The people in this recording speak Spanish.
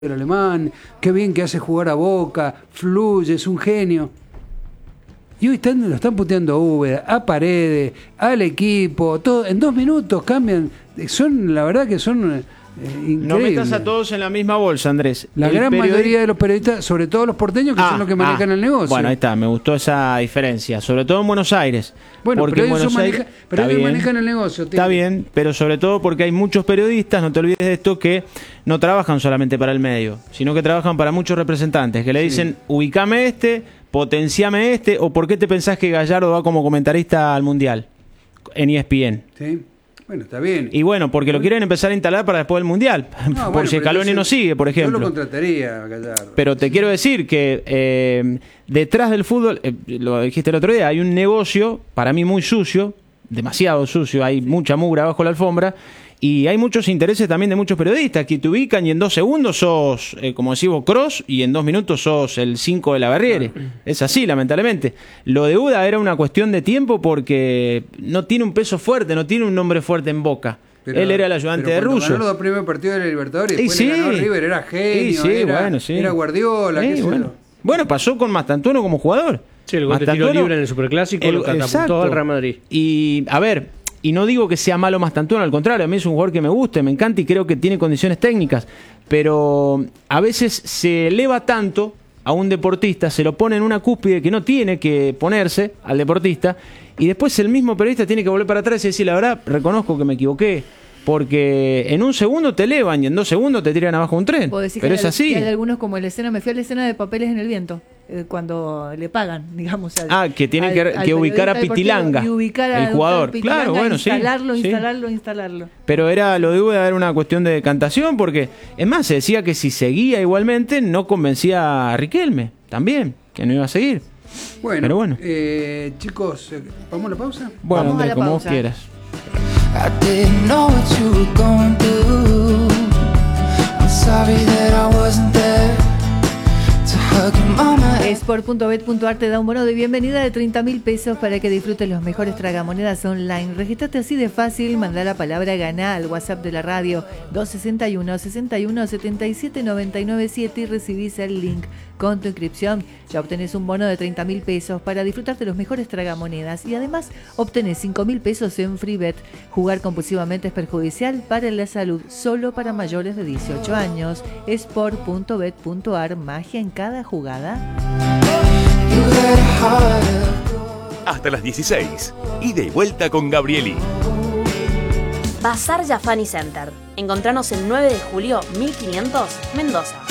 el alemán, qué bien que hace jugar a Boca, fluye, es un genio. Y hoy lo están puteando a Úbeda, a Paredes, al equipo, todo. En 2 minutos cambian. La verdad que son increíbles. No metas a todos en la misma bolsa, Andrés. La gran mayoría de los periodistas, sobre todo los porteños, que son los que manejan el negocio. Bueno, ahí está, me gustó esa diferencia. Sobre todo en Buenos Aires. Bueno, porque pero ellos manejan el negocio. Está bien, pero sobre todo porque hay muchos periodistas, no te olvides de esto, que no trabajan solamente para el medio, sino que trabajan para muchos representantes, que le dicen, ubicame potenciame o ¿por qué te pensás que Gallardo va como comentarista al Mundial en ESPN? Sí. Bueno, está bien. Y bueno, porque lo quieren empezar a instalar para después del Mundial. Por si Scaloni no sigue, por ejemplo. Yo lo contrataría a Gallardo. Pero te quiero decir que detrás del fútbol, lo dijiste el otro día, hay un negocio, para mí muy sucio, demasiado sucio, hay mucha mugre abajo de la alfombra, y hay muchos intereses también de muchos periodistas que te ubican y en 2 segundos sos, como decís vos, Kroos, y en 2 minutos sos el 5 de la Barriere. Es así, lamentablemente. Lo de Uda era una cuestión de tiempo porque no tiene un peso fuerte, no tiene un nombre fuerte en Boca. Él era el ayudante de Russo. Ganó los 2 primeros partidos de la Libertadores y después le ganó a River, era genio, era Guardiola. Bueno, pasó con Mastantuono como jugador. Sí, el gol de tiro libre en el Superclásico lo catapultó al Real Madrid. Y, a ver, y no digo que sea malo Mastantuono, al contrario, a mí es un jugador que me gusta, me encanta y creo que tiene condiciones técnicas, pero a veces se eleva tanto a un deportista, se lo pone en una cúspide que no tiene que ponerse al deportista, y después el mismo periodista tiene que volver para atrás y decir, la verdad, reconozco que me equivoqué, porque en 1 segundo te elevan y en 2 segundos te tiran abajo un tren. Pero es así. Hay algunos como me fui a la escena de Papeles en el Viento, cuando le pagan, digamos. Que tienen que ubicar a Pitilanga, el jugador. Pitilanga, claro, bueno, instalarlo. Pero lo de Uda era una cuestión de decantación, porque, es más, se decía que si seguía igualmente, no convencía a Riquelme, también, que no iba a seguir. Bueno, pero bueno. Chicos, ¿vamos a la pausa? Bueno, Vamos Andrés, como vos quieras. I didn't know what you were going through. I'm sorry that I wasn't there to hug your mama. Sport.bet.ar te da un bono de bienvenida de 30.000 pesos para que disfrutes los mejores tragamonedas online. Registrate así de fácil, mandá la palabra ganá al WhatsApp de la radio 261 61 77 997 y recibís el link. Con tu inscripción ya obtenés un bono de 30.000 pesos para disfrutar de los mejores tragamonedas y además obtenés 5.000 pesos en FreeBet. Jugar compulsivamente es perjudicial para la salud, solo para mayores de 18 años. Sport.bet.ar, magia en cada jugada. Hasta las 16. Ida y vuelta con Gabrieli. Bazar Jafani Center. Encontranos el 9 de julio 1500, Mendoza.